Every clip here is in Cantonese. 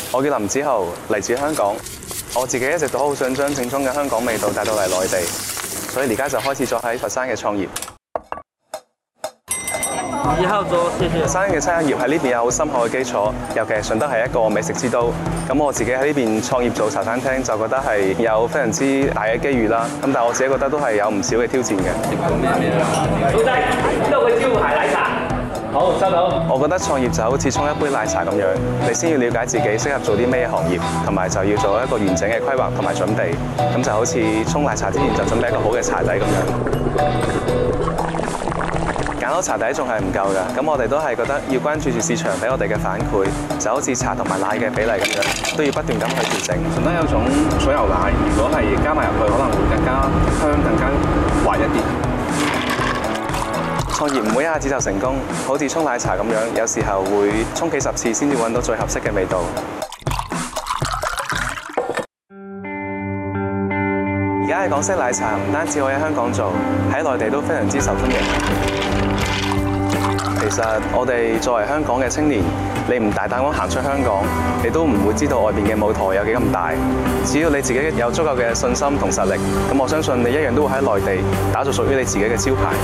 我叫林子豪，嚟自香港。我自己一直都好想將正宗嘅香港味道帶到嚟內地，所以而家就開始咗喺佛山嘅創業。 1號桌，謝謝。 佛山嘅餐飲業喺呢邊有好深厚嘅基礎，尤其係順德係一個美食之都。咁我自己喺呢邊創業做茶餐廳，就覺得係有非常之大嘅機遇啦。咁但係我自己覺得都係有唔少嘅挑戰嘅。 老細，呢度嘅招牌奶茶。好，收到。 我覺得創業就好似沖一杯奶茶咁樣，你先要了解自己適合做啲咩行業，同埋就要做一個完整嘅規劃同埋準備。咁就好似沖奶茶之前就準備一個好嘅茶底咁樣。揀好茶底仲係唔夠㗎，咁我哋都係覺得要關注住市場俾我哋嘅反饋，就好似茶同埋奶嘅比例咁樣，都要不斷咁去調整。順德有種水牛奶，如果係加埋入去，可能會更加香、更加滑一啲。創業唔會一下子就成功，好似沖奶茶咁樣，有時候會沖幾十次先至揾到最合適嘅味道。而家嘅港式奶茶唔單止可以喺香港做，喺內地都非常之受歡迎。其實我哋作為香港嘅青年，你唔大膽咁行出香港，你都唔會知道外邊嘅舞台有幾咁大。只要你自己有足夠嘅信心同實力，咁我相信你一樣都會喺內地打造屬於你自己嘅招牌。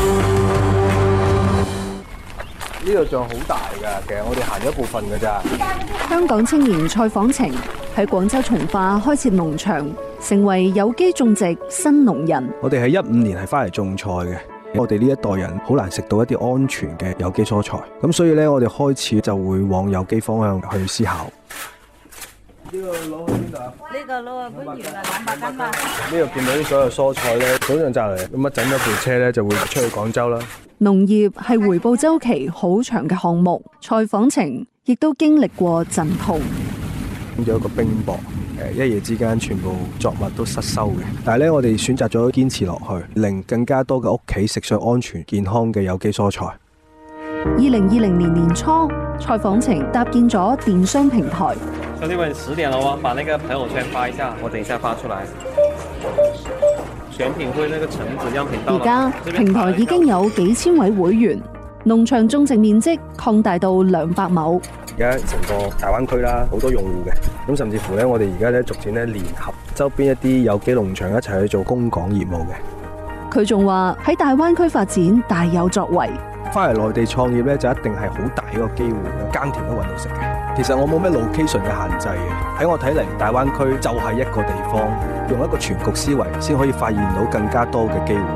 呢個像好大㗎，其實我哋行咗一部分㗎咋。 香港青年蔡訪程喺廣州從化開設農場，成為有機種植新農人。 我哋喺15年係翻嚟種菜嘅。我哋呢一代人好難食到一啲安全嘅有機蔬菜，咁所以咧，我哋開始就會往有機方向去思考。呢個攞去邊度啊？ 呢個攞去番禺啊，200斤嘛。 呢度見到啲所有蔬菜咧，早上摘嚟，咁整咗部車咧就會出去廣州啦。 農業係回報週期好長嘅項目，蔡訪程亦都經歷過陣痛。 咁有一個冰雹。一夜之間全部作物都失收嘅，但係咧我哋選擇咗堅持落去，令更加多嘅屋企食上安全健康嘅有機蔬菜。 2020年年初，蔡訪程搭建咗電商平台。 兄弟們，10點了哦，把那個朋友圈發一下，我等一下發出來。選品會那個橙子樣品到。 而家平台已經有幾千位會員，農場種植面積擴大到200畝。 而家成個大灣區啦，好多用戶嘅，咁甚至乎咧，我哋而家咧逐漸咧聯合周邊一啲有機農場一齊去做供港業務嘅。 佢仲話喺大灣區發展大有作為。 翻嚟內地創業咧，就一定係好大一個機會，耕田都揾到食嘅。其實我冇咩 location 嘅限制嘅，喺我睇嚟，大灣區就係一個地方，用一個全局思維先可以發現到更加多嘅機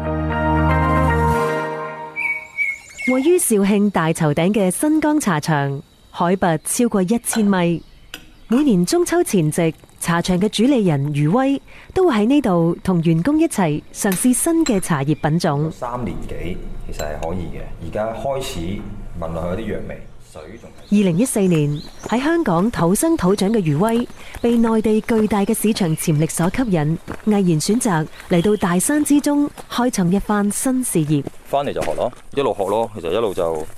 會。 位於肇慶大頭頂嘅新江茶場。海拔超過1000米，每年中秋前夕，茶場嘅主理人余威都會喺呢度同員工一齊嘗試新嘅茶葉品種。 3年幾其實係可以嘅，而家開始聞落去有啲藥味。水仲係。 2014年喺香港土生土長嘅余威，被內地巨大嘅市場潛力所吸引，毅然選擇嚟到大山之中開創一番新事業。 翻嚟就學咯，一路學咯，其實一路就